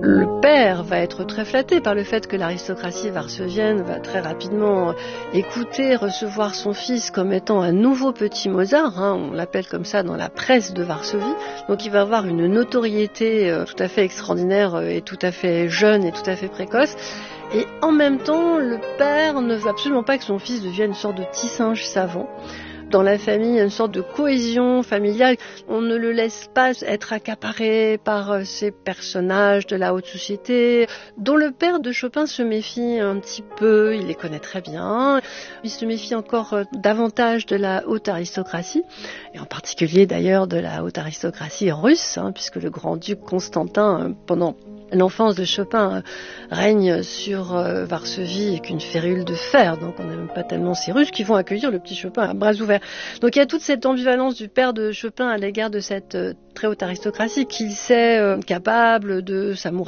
Le père va être très flatté par le fait que l'aristocratie varsovienne va très rapidement écouter, recevoir son fils comme étant un nouveau petit Mozart, on l'appelle comme ça dans la presse de Varsovie. Donc il va avoir une notoriété tout à fait extraordinaire et tout à fait jeune et tout à fait précoce. Et en même temps, le père ne veut absolument pas que son fils devienne une sorte de petit singe savant. Dans la famille, il y a une sorte de cohésion familiale. On ne le laisse pas être accaparé par ces personnages de la haute société, dont le père de Chopin se méfie un petit peu, il les connaît très bien. Il se méfie encore davantage de la haute aristocratie, et en particulier d'ailleurs de la haute aristocratie russe, puisque le grand-duc Constantin, pendant l'enfance de Chopin, règne sur Varsovie avec une férule de fer, donc on n'a même pas tellement ces Russes qui vont accueillir le petit Chopin à bras ouverts. Donc il y a toute cette ambivalence du père de Chopin à l'égard de cette très haute aristocratie qu'il sait capable de s'amourer